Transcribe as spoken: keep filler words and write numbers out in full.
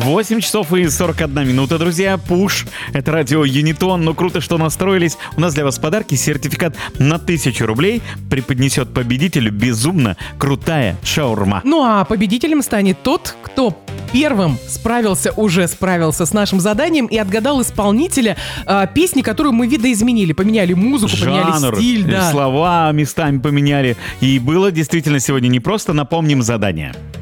восемь часов и сорок одна минута, друзья. Пуш. Это радио Юнитон. Ну, круто, что настроились. У нас для вас подарки. Сертификат на тысячу рублей преподнесет победителю безумно крутая шаурма. Ну, а победителем станет тот, кто первым справился, уже справился с нашим заданием и отгадал исполнителя э, песни, которую мы видоизменили. Поменяли музыку, Жанр, поменяли стиль. Да. слова местами поменяли. И было действительно сегодня непросто. Напомним задание.